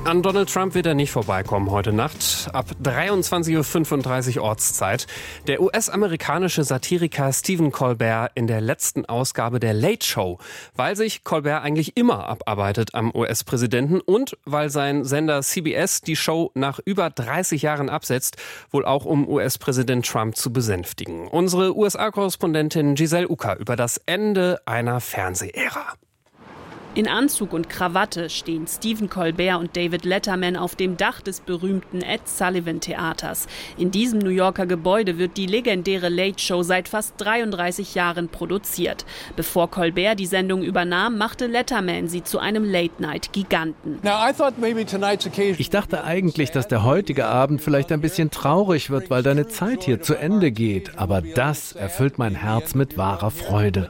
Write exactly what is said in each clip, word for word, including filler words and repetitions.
An Donald Trump wird er nicht vorbeikommen heute Nacht. Ab dreiundzwanzig Uhr fünfunddreißig Ortszeit. Der U S-amerikanische Satiriker Stephen Colbert in der letzten Ausgabe der Late Show. Weil sich Colbert eigentlich immer abarbeitet am U S-Präsidenten und weil sein Sender C B S die Show nach über dreißig Jahren absetzt, wohl auch um U S-Präsident Trump zu besänftigen. Unsere U S A-Korrespondentin Giselle Ucker über das Ende einer Fernsehära. In Anzug und Krawatte stehen Stephen Colbert und David Letterman auf dem Dach des berühmten Ed Sullivan Theaters. In diesem New Yorker Gebäude wird die legendäre Late Show seit fast dreiunddreißig Jahren produziert. Bevor Colbert die Sendung übernahm, machte Letterman sie zu einem Late-Night-Giganten. Ich dachte eigentlich, dass der heutige Abend vielleicht ein bisschen traurig wird, weil deine Zeit hier zu Ende geht. Aber das erfüllt mein Herz mit wahrer Freude.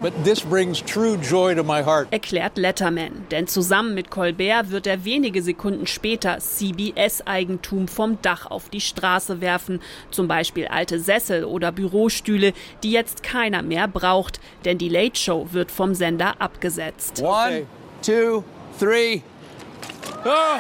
Erklärt Letterman. Denn zusammen mit Colbert wird er wenige Sekunden später C B S-Eigentum vom Dach auf die Straße werfen. Zum Beispiel alte Sessel oder Bürostühle, die jetzt keiner mehr braucht. Denn die Late Show wird vom Sender abgesetzt. One, two, three. Oh.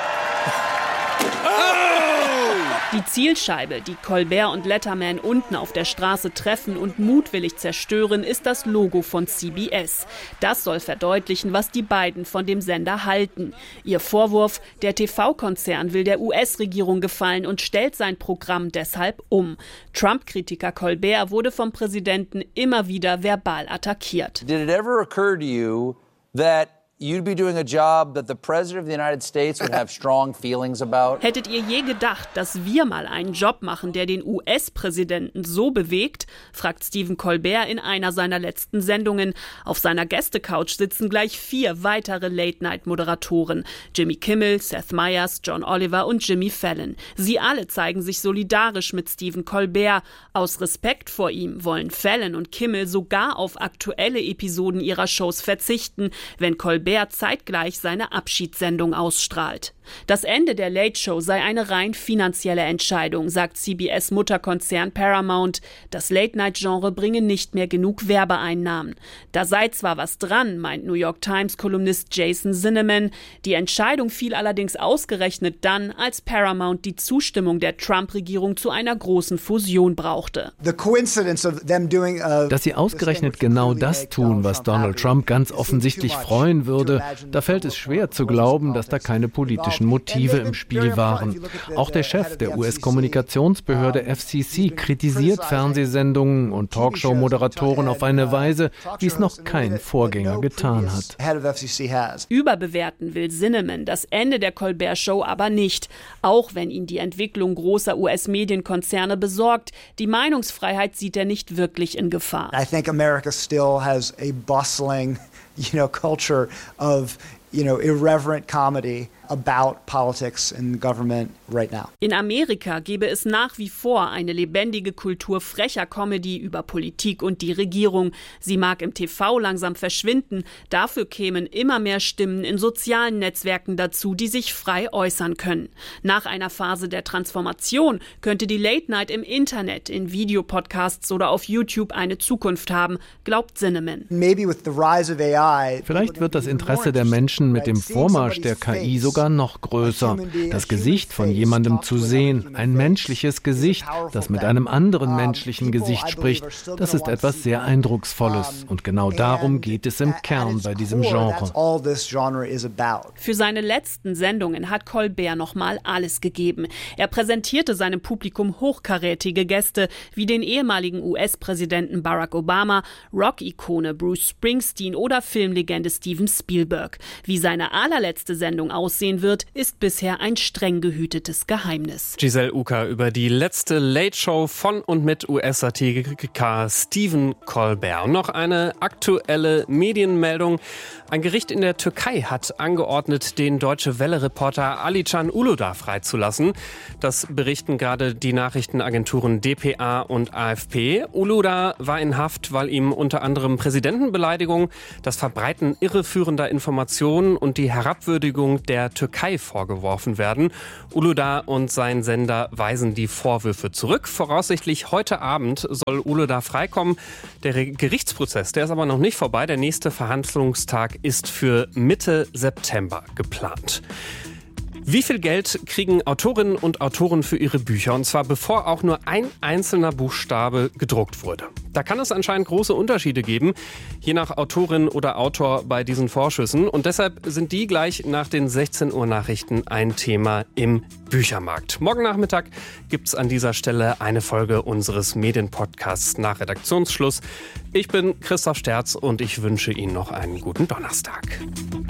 Die Zielscheibe, die Colbert und Letterman unten auf der Straße treffen und mutwillig zerstören, ist das Logo von C B S. Das soll verdeutlichen, was die beiden von dem Sender halten. Ihr Vorwurf, der T V-Konzern will der U S-Regierung gefallen und stellt sein Programm deshalb um. Trump-Kritiker Colbert wurde vom Präsidenten immer wieder verbal attackiert. Did it ever occur to you that you'd be doing a job that the President of the United States would have strong feelings about? Hättet ihr je gedacht, dass wir mal einen Job machen, der den U S-Präsidenten so bewegt? Fragt Stephen Colbert in einer seiner letzten Sendungen. Auf seiner Gästecouch sitzen gleich vier weitere Late-Night-Moderatoren. Jimmy Kimmel, Seth Meyers, John Oliver und Jimmy Fallon. Sie alle zeigen sich solidarisch mit Stephen Colbert. Aus Respekt vor ihm wollen Fallon und Kimmel sogar auf aktuelle Episoden ihrer Shows verzichten, wenn Colbert zeitgleich seine Abschiedssendung ausstrahlt. Das Ende der Late Show sei eine rein finanzielle Entscheidung, sagt C B S-Mutterkonzern Paramount. Das Late-Night-Genre bringe nicht mehr genug Werbeeinnahmen. Da sei zwar was dran, meint New York Times-Kolumnist Jason Zinnemann. Die Entscheidung fiel allerdings ausgerechnet dann, als Paramount die Zustimmung der Trump-Regierung zu einer großen Fusion brauchte. Dass sie ausgerechnet genau das tun, was Donald Trump ganz offensichtlich freuen würde, da fällt es schwer zu glauben, dass da keine politischen Motive im Spiel waren. Auch der Chef der U S-Kommunikationsbehörde F C C kritisiert Fernsehsendungen und Talkshow-Moderatoren auf eine Weise, wie es noch kein Vorgänger getan hat. Überbewerten will Zinnemann das Ende der Colbert-Show aber nicht, auch wenn ihn die Entwicklung großer U S-Medienkonzerne besorgt. Die Meinungsfreiheit sieht er nicht wirklich in Gefahr. I think America still has a bustling, you know, culture of, you know, irreverent comedy about politics and government right now. In Amerika gäbe es nach wie vor eine lebendige Kultur frecher Comedy über Politik und die Regierung. Sie mag im T V langsam verschwinden. Dafür kämen immer mehr Stimmen in sozialen Netzwerken dazu, die sich frei äußern können. Nach einer Phase der Transformation könnte die Late Night im Internet, in Videopodcasts oder auf YouTube eine Zukunft haben, glaubt Zinnemann. Vielleicht wird das Interesse der Menschen mit dem Vormarsch der K I sogar noch größer. Das Gesicht von jemandem zu sehen, ein menschliches Gesicht, das mit einem anderen menschlichen Gesicht spricht, das ist etwas sehr Eindrucksvolles. Und genau darum geht es im Kern bei diesem Genre. Für seine letzten Sendungen hat Colbert nochmal alles gegeben. Er präsentierte seinem Publikum hochkarätige Gäste wie den ehemaligen U S-Präsidenten Barack Obama, Rock-Ikone Bruce Springsteen oder Filmlegende Steven Spielberg. Wie seine allerletzte Sendung aussehen wird, ist bisher ein streng gehütetes Geheimnis. Giselle Ucker über die letzte Late Show von und mit U S-Satiriker Stephen Colbert. Und noch eine aktuelle Medienmeldung. Ein Gericht in der Türkei hat angeordnet, den Deutsche Welle-Reporter Alican Uludağ freizulassen. Das berichten gerade die Nachrichtenagenturen D P A und A F P. Uludağ war in Haft, weil ihm unter anderem Präsidentenbeleidigung, das Verbreiten irreführender Informationen und die Herabwürdigung der Türkei vorgeworfen werden. Uludağ und sein Sender weisen die Vorwürfe zurück. Voraussichtlich heute Abend soll Uludağ freikommen. Der Gerichtsprozess, der ist aber noch nicht vorbei. Der nächste Verhandlungstag ist für Mitte September geplant. Wie viel Geld kriegen Autorinnen und Autoren für ihre Bücher? Und zwar bevor auch nur ein einzelner Buchstabe gedruckt wurde. Da kann es anscheinend große Unterschiede geben, je nach Autorin oder Autor bei diesen Vorschüssen. Und deshalb sind die gleich nach den sechzehn Uhr Nachrichten ein Thema im Büchermarkt. Morgen Nachmittag gibt's an dieser Stelle eine Folge unseres Medienpodcasts nach Redaktionsschluss. Ich bin Christoph Sterz und ich wünsche Ihnen noch einen guten Donnerstag.